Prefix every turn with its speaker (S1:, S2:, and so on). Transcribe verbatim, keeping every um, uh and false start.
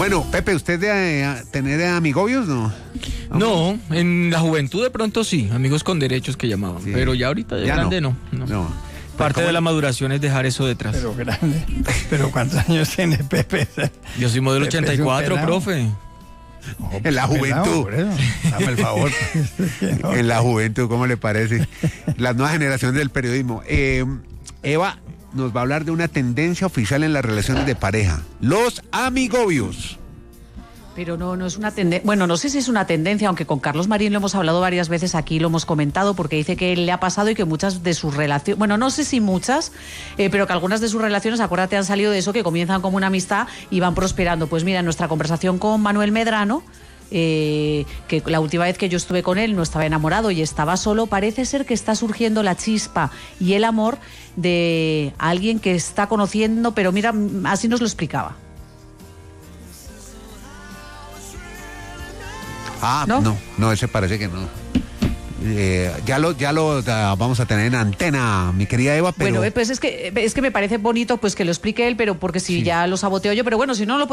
S1: Bueno, Pepe, ¿usted de eh, tener amigobios, no?
S2: No, en la juventud de pronto sí, amigos con derechos que llamaban,
S1: Sí.
S2: pero ya ahorita de
S1: Ya
S2: grande
S1: no.
S2: no. no.
S1: No.
S2: Parte
S1: ¿Cómo?
S2: de la maduración es dejar eso detrás.
S3: Pero grande. Pero ¿cuántos años tiene Pepe?
S2: Yo soy modelo
S3: Pepe es un
S2: ochenta y cuatro,
S3: pelado.
S2: profe.
S3: Oh,
S1: En la
S3: pelado,
S1: juventud.
S3: por eso. Dame el favor. No.
S1: En la juventud, ¿cómo le parece? Las nuevas generaciones del periodismo. Eh, Eva nos va a hablar de una tendencia oficial en las relaciones de pareja. Los amigobios.
S4: Pero no, no es una tendencia, bueno, no sé si es una tendencia, aunque con Carlos Marín lo hemos hablado varias veces aquí, lo hemos comentado, porque dice que le ha pasado y que muchas de sus relaciones, bueno, no sé si muchas, eh, pero que algunas de sus relaciones, acuérdate, han salido de eso, que comienzan como una amistad y van prosperando. Pues mira, en nuestra conversación con Manuel Medrano, eh, que la última vez que yo estuve con él no estaba enamorado y estaba solo, parece ser que está surgiendo la chispa y el amor de alguien que está conociendo, pero mira, así nos lo explicaba.
S1: Ah,
S4: ¿No?
S1: no, no, ese parece que no. Eh, ya lo, ya lo uh, vamos a tener en antena, mi querida Eva, pero...
S4: Bueno, pues es que, es que me parece bonito pues que lo explique él, pero porque si
S1: Sí.
S4: ya lo saboteo yo, pero bueno, si no lo